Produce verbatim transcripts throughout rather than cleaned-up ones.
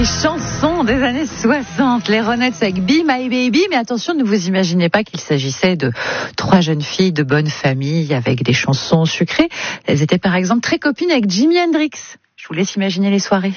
Les chansons des années soixante, les Ronettes avec Be My Baby, mais attention, ne vous imaginez pas qu'il s'agissait de trois jeunes filles de bonne famille avec des chansons sucrées. Elles étaient par exemple très copines avec Jimi Hendrix. Je vous laisse imaginer les soirées.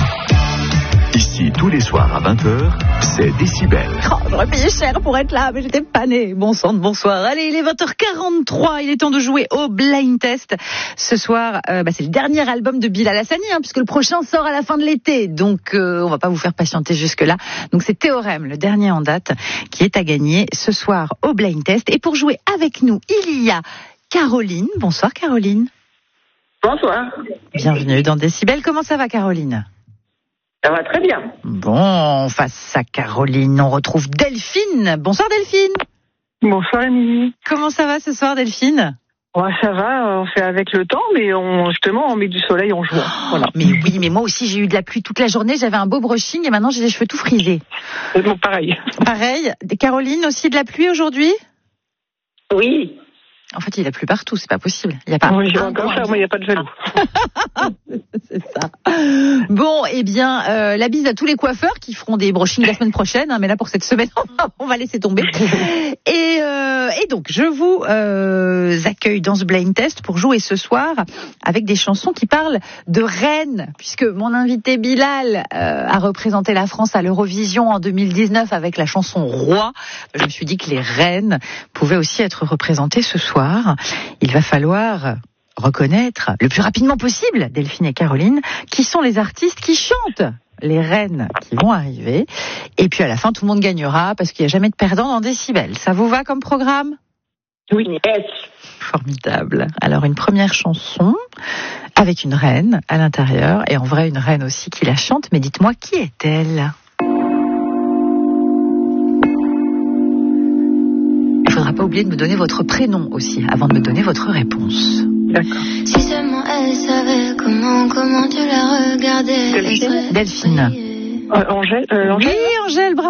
Ici, tous les soirs à vingt heures, c'est Décibel. Oh, j'aurais payé cher pour être là, mais j'étais pas née. Bon sang de bonsoir. Allez, il est vingt heures quarante-trois, il est temps de jouer au Blind Test. Ce soir, euh, bah, c'est le dernier album de Bilal Hassani, hein, puisque le prochain sort à la fin de l'été. Donc, euh, on va pas vous faire patienter jusque-là. Donc, c'est Théorème, le dernier en date, qui est à gagner ce soir au Blind Test. Et pour jouer avec nous, il y a Caroline. Bonsoir, Caroline. Bonsoir. Bienvenue dans Décibel. Comment ça va, Caroline ? Ça va très bien. Bon, face à Caroline, on retrouve Delphine. Bonsoir Delphine. Bonsoir Émilie. Comment ça va ce soir Delphine ? Ouais, ça va, on fait avec le temps, mais on, justement on met du soleil en juin. Oh, voilà. Mais oui, mais moi aussi j'ai eu de la pluie toute la journée, j'avais un beau brushing et maintenant j'ai les cheveux tout frisés. Bon, pareil. Pareil. Caroline, aussi de la pluie aujourd'hui ? Oui. En fait, il a plu partout, c'est pas possible. Il y a pas. Oui, je vais encore faire, moi, il n'y a pas de jaloux. C'est ça. Bon, eh bien, euh, la bise à tous les coiffeurs qui feront des brushings la semaine prochaine, hein, mais là pour cette semaine, on va laisser tomber. Et, euh, et donc, je vous euh, accueille dans ce blind test pour jouer ce soir avec des chansons qui parlent de reines, puisque mon invité Bilal euh, a représenté la France à l'Eurovision en deux mille dix-neuf avec la chanson Roi. Je me suis dit que les reines pouvaient aussi être représentées ce soir. Il va falloir reconnaître le plus rapidement possible, Delphine et Caroline, qui sont les artistes qui chantent les reines qui vont arriver. Et puis à la fin, tout le monde gagnera parce qu'il n'y a jamais de perdant dans Décibel. Ça vous va comme programme ? Oui, yes. Formidable. Alors une première chanson avec une reine à l'intérieur, et en vrai une reine aussi qui la chante, mais dites-moi, qui est-elle ? Il ne faudra pas oublier de me donner votre prénom aussi, avant de me donner votre réponse. D'accord. Si seulement elle savait comment, comment tu la regardais. Delphine. Delphine. Euh, Angèle, euh, Angèle. Oui, Angèle, bravo.